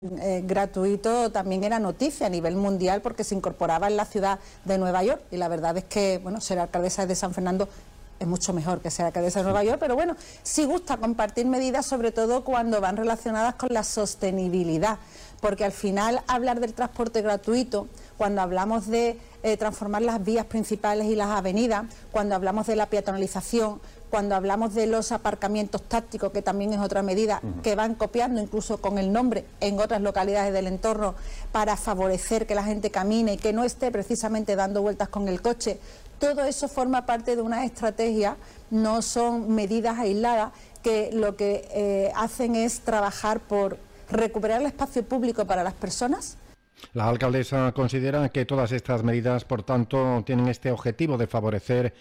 gratuito también era noticia a nivel mundial porque se incorporaba en la ciudad de Nueva York y la verdad es que, bueno, ser alcaldesa de San Fernando es mucho mejor que ser alcaldesa de Nueva York, pero bueno, sí gusta compartir medidas, sobre todo cuando van relacionadas con la sostenibilidad, porque al final hablar del transporte gratuito, cuando hablamos de transformar las vías principales y las avenidas, cuando hablamos de la peatonalización, cuando hablamos de los aparcamientos tácticos, que también es otra medida que van copiando incluso con el nombre en otras localidades del entorno para favorecer que la gente camine y que no esté precisamente dando vueltas con el coche, todo eso forma parte de una estrategia, no son medidas aisladas que lo que hacen es trabajar por recuperar el espacio público para las personas. La alcaldesa considera que todas estas medidas, por tanto, tienen este objetivo de favorecer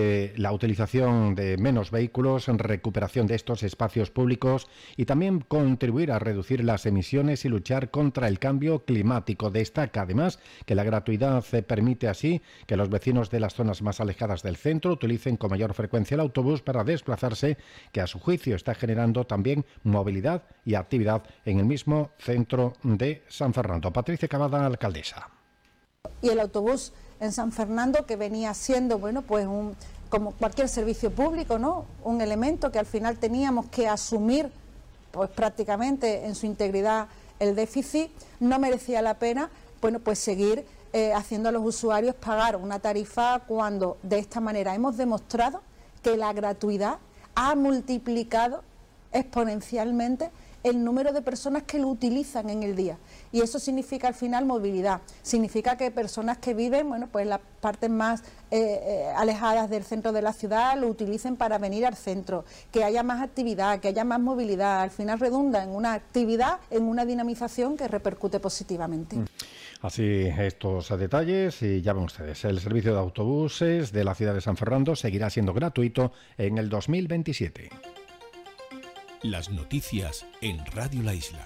la utilización de menos vehículos, recuperación de estos espacios públicos y también contribuir a reducir las emisiones y luchar contra el cambio climático. Destaca además que la gratuidad permite así que los vecinos de las zonas más alejadas del centro utilicen con mayor frecuencia el autobús para desplazarse, que a su juicio está generando también movilidad y actividad en el mismo centro de San Fernando. Patricia Cavada, alcaldesa. Y el autobús en San Fernando, que venía siendo, bueno, pues como cualquier servicio público, ¿no? Un elemento que al final teníamos que asumir, pues prácticamente en su integridad el déficit, no merecía la pena, bueno, pues seguir haciendo a los usuarios pagar una tarifa cuando de esta manera hemos demostrado que la gratuidad ha multiplicado exponencialmente el número de personas que lo utilizan en el día, y eso significa al final movilidad, significa que personas que viven, bueno, pues en las partes más alejadas del centro de la ciudad lo utilicen para venir al centro, que haya más actividad, que haya más movilidad, al final redunda en una actividad, en una dinamización que repercute positivamente. Así estos detalles, y ya ven ustedes, el servicio de autobuses de la ciudad de San Fernando seguirá siendo gratuito en el 2027. Las noticias en Radio La Isla.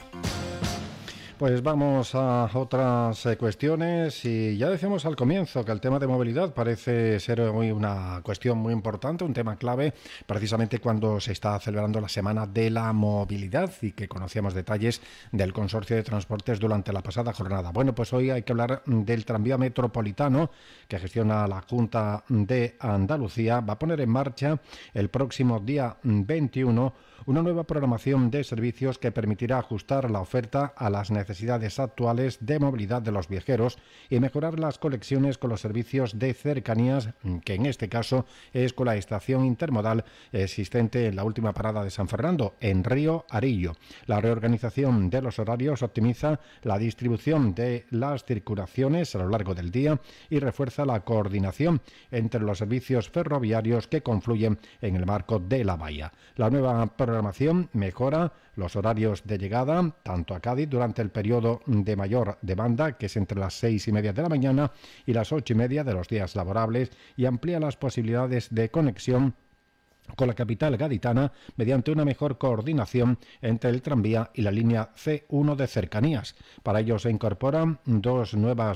Pues vamos a otras cuestiones, y ya decíamos al comienzo que el tema de movilidad parece ser hoy una cuestión muy importante, un tema clave, precisamente cuando se está celebrando la Semana de la Movilidad y que conocíamos detalles del Consorcio de Transportes durante la pasada jornada. Bueno, pues hoy hay que hablar del tranvía metropolitano que gestiona la Junta de Andalucía. Va a poner en marcha el próximo día 21 una nueva programación de servicios que permitirá ajustar la oferta a las necesidades actuales de movilidad de los viajeros y mejorar las conexiones con los servicios de cercanías, que en este caso es con la estación intermodal existente en la última parada de San Fernando, en Río Arillo. La reorganización de los horarios optimiza la distribución de las circulaciones a lo largo del día y refuerza la coordinación entre los servicios ferroviarios que confluyen en el marco de la bahía. La nueva programación mejora los horarios de llegada tanto a Cádiz durante el periodo de mayor demanda, que es entre las 6:30 de la mañana y las 8:30 de los días laborables, y amplía las posibilidades de conexión con la capital gaditana mediante una mejor coordinación entre el tranvía y la línea C1 de cercanías. Para ello se incorporan dos nuevos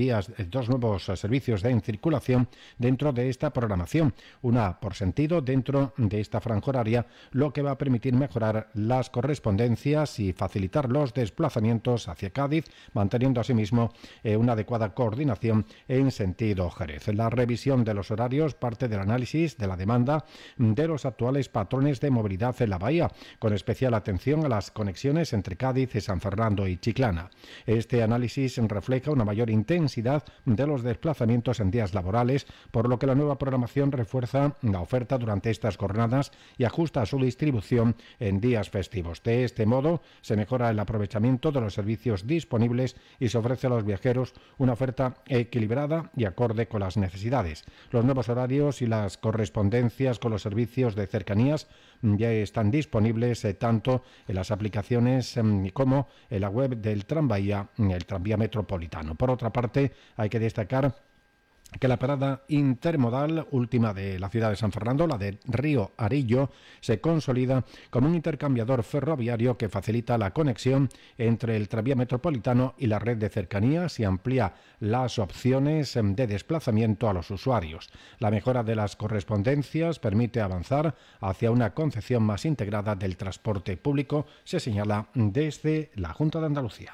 servicios de circulación dentro de esta programación, una por sentido dentro de esta franja horaria, lo que va a permitir mejorar las correspondencias y facilitar los desplazamientos hacia Cádiz, manteniendo asimismo una adecuada coordinación en sentido Jerez. La revisión de los horarios parte del análisis de la demanda de los actuales patrones de movilidad en la bahía, con especial atención a las conexiones entre Cádiz, San Fernando y Chiclana. Este análisis refleja una mayor intensidad de los desplazamientos en días laborales, por lo que la nueva programación refuerza la oferta durante estas jornadas y ajusta su distribución en días festivos. De este modo, se mejora el aprovechamiento de los servicios disponibles y se ofrece a los viajeros una oferta equilibrada y acorde con las necesidades. Los nuevos horarios y las correspondencias con los servicios de cercanías ya están disponibles tanto en las aplicaciones como en la web del tranvía metropolitano. Por otra parte, hay que destacar que la parada intermodal última de la ciudad de San Fernando, la de Río Arillo, se consolida como un intercambiador ferroviario que facilita la conexión entre el tranvía metropolitano y la red de cercanías y amplía las opciones de desplazamiento a los usuarios. La mejora de las correspondencias permite avanzar hacia una concepción más integrada del transporte público, se señala desde la Junta de Andalucía.